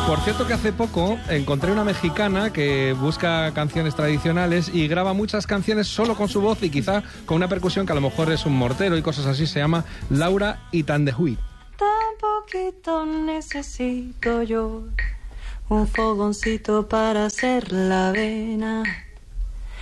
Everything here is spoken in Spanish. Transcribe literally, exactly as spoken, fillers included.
Por cierto que hace poco encontré una mexicana que busca canciones tradicionales y graba muchas canciones solo con su voz y quizá con una percusión que a lo mejor es un mortero y cosas así. Se llama Laura Itandehui. Tan poquito necesito yo, un fogoncito para hacer la avena.